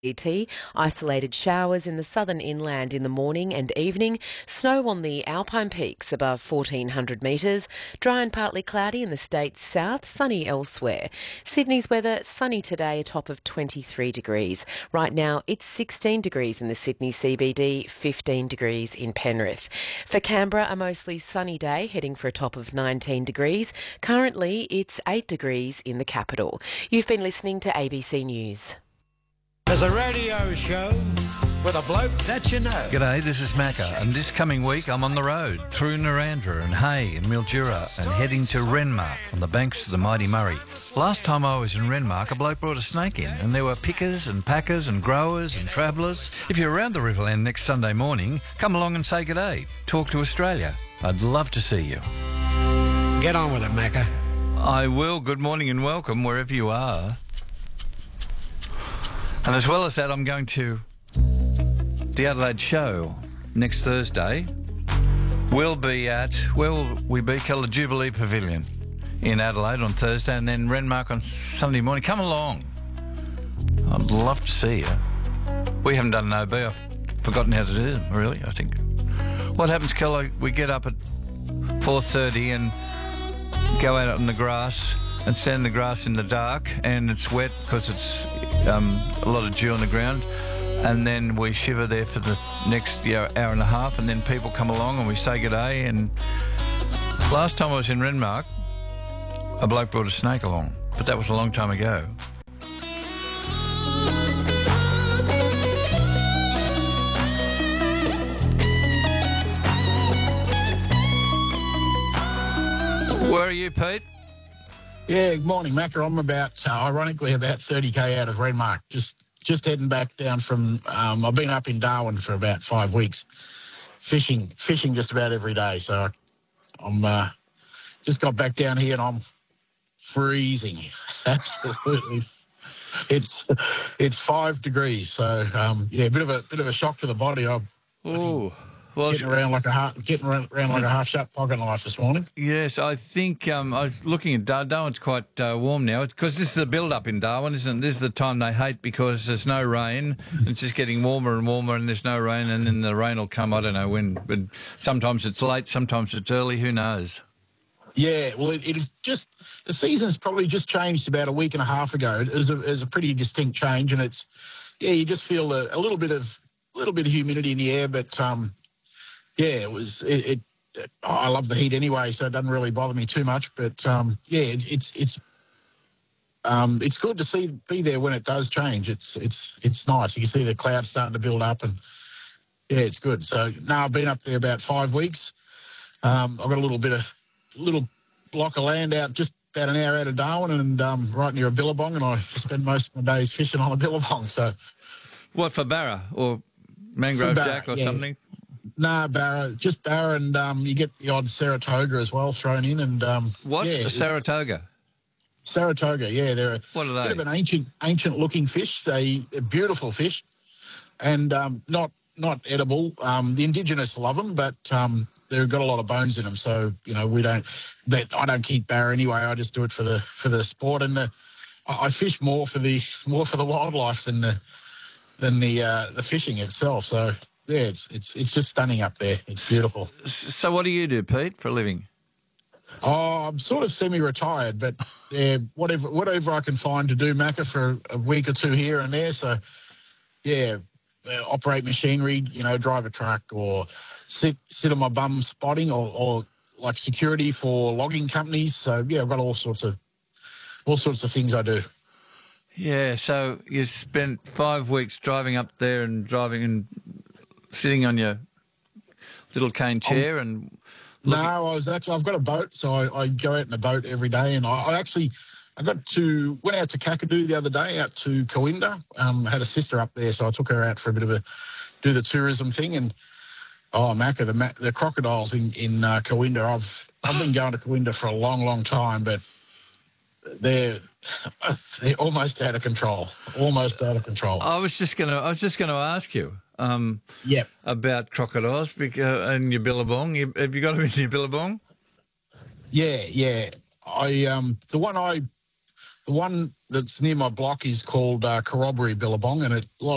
Isolated showers in the southern inland in the morning and evening. Snow on the Alpine peaks above 1,400 metres. Dry and partly cloudy in the state's south. Sunny elsewhere. Sydney's weather, sunny today, a top of 23 degrees. Right now, it's 16 degrees in the Sydney CBD, 15 degrees in Penrith. For Canberra, a mostly sunny day, heading for a top of 19 degrees. Currently, it's 8 degrees in the capital. You've been listening to ABC News. There's a radio show with a bloke that you know. G'day, this is Macca, and this coming week I'm on the road through Narrandera and Hay and Mildura and heading to Renmark on the banks of the mighty Murray. Last time I was in Renmark, a bloke brought a snake in, and there were pickers and packers and growers and travellers. If you're around the Riverland next Sunday morning, come along and say g'day. Talk to Australia. I'd love to see you. Get on with it, Macca. I will. Good morning and welcome wherever you are. And as well as that, I'm going to the Adelaide show next Thursday. We'll be at, where will we be? The Jubilee Pavilion in Adelaide on Thursday, and then Renmark on Sunday morning. Come along. I'd love to see you. We haven't done an OB. I've forgotten how to do them, really, I think. What happens, Kelly, we get up at 4:30 and go out on the grass and stand in the grass in the dark, and it's wet because it's a lot of dew on the ground, and then we shiver there for the next hour and a half, and then people come along and we say good day. And last time I was in Renmark, a bloke brought a snake along, but that was a long time ago. Where are you, Pete? Yeah, good morning, Macca. I'm ironically, about 30k out of Renmark. Just heading back down from, I've been up in Darwin for about 5 weeks, fishing just about every day. So I'm just got back down here and I'm freezing. Absolutely. It's 5 degrees. So, yeah, a bit of a shock to the body. Well, getting around like a half-shut pocket knife this morning. Yes, I think I was looking at Darwin's quite warm now because this is the build-up in Darwin, isn't it? This is the time they hate because there's no rain. It's just getting warmer and warmer, and there's no rain, and then the rain will come. I don't know when, but sometimes it's late, sometimes it's early. Who knows? Yeah, well, it is just the season's probably just changed about a week and a half ago. It was a pretty distinct change, and it's you just feel a little bit of humidity in the air, but yeah, I love the heat anyway, so it doesn't really bother me too much. But yeah, it's good to be there when it does change. It's nice. You can see the clouds starting to build up, and yeah, it's good. So now I've been up there about 5 weeks. I've got a little block of land out just about an hour out of Darwin, and right near a billabong, and I spend most of my days fishing on a billabong. So, what, for barra or mangrove jack or something? No, barra, just barra, and you get the odd Saratoga as well thrown in. And what? Yeah, a Saratoga? Saratoga, yeah. They're what are they? Bit of an ancient-looking fish. They're beautiful fish, and not edible. The indigenous love them, but they've got a lot of bones in them. So I don't keep barra anyway. I just do it for the sport, and I fish more for the wildlife than the fishing itself. So. Yeah, it's just stunning up there. It's beautiful. So what do you do, Pete, for a living? Oh, I'm sort of semi-retired, but yeah, whatever I can find to do, Macca, for a week or two here and there. So, yeah, operate machinery, drive a truck, or sit on my bum spotting, or like security for logging companies. So yeah, I've got all sorts of things I do. Yeah, so you spent 5 weeks driving up there and sitting on your little cane chair and... No, I've got a boat, so I go out in a boat every day, and I went out to Kakadu the other day, out to Coimbra. Had a sister up there, so I took her out for a bit of do the tourism thing, and Macca, the crocodiles in Coimbra. I've been going to Coimbra for a long, long time, but they're almost out of control. Almost out of control. I was just gonna ask you. About crocodiles and your billabong. Have you got them in your billabong? Yeah. The one that's near my block is called Corroboree Billabong, and